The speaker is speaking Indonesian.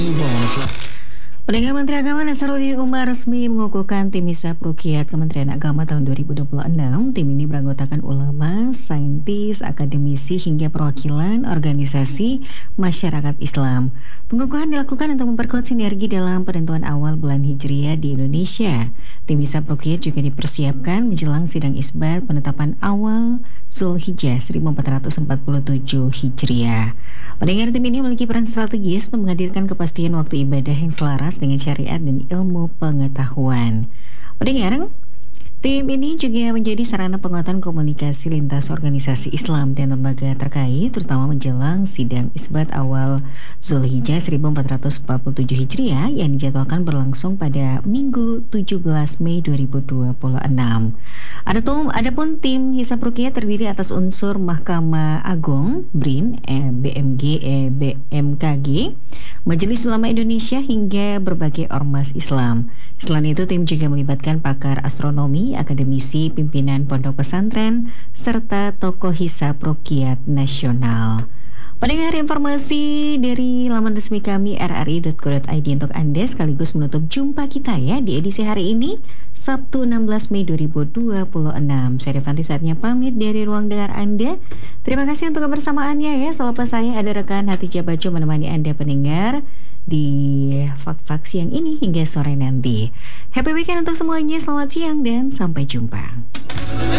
Pendengar Menteri Agama Nasaruddin Umar resmi mengukuhkan tim Hisab Ruqyat Kementerian Agama tahun 2026. Tim ini beranggotakan ulama, saintis, akademisi hingga perwakilan organisasi masyarakat Islam. Pengukuhan dilakukan untuk memperkuat sinergi dalam penentuan awal bulan Hijriah di Indonesia. Tim Hisab Ruqyat juga dipersiapkan menjelang sidang isbat penetapan awal Zulhijjah 1447 Hijriah. Pendengar, tim ini memiliki peran strategis untuk menghadirkan kepastian waktu ibadah yang selaras dengan syariat dan ilmu pengetahuan. Pendengar, tim ini juga menjadi sarana penguatan komunikasi lintas organisasi Islam dan lembaga terkait, terutama menjelang sidang isbat awal Zulhijjah 1447 Hijriah yang dijadwalkan berlangsung pada Minggu 17 Mei 2026. Adapun tim Hisab Ruqyat terdiri atas unsur Mahkamah Agung, BRIN, BMG, BMKG, Majelis Ulama Indonesia hingga berbagai ormas Islam. Selain itu, tim juga melibatkan pakar astronomi, akademisi, pimpinan pondok pesantren, serta tokoh Hisab Ruqyat nasional. Pendengar, informasi dari laman resmi kami rri.co.id untuk Anda sekaligus menutup jumpa kita ya di edisi hari ini, Sabtu 16 Mei 2026. Saya Devanti saatnya pamit dari ruang dengar Anda. Terima kasih untuk kebersamaannya ya. Selepas saya ada rekan Hatijah Baco menemani Anda pendengar di Fak-Fak siang ini hingga sore nanti. Happy weekend untuk semuanya, selamat siang dan sampai jumpa.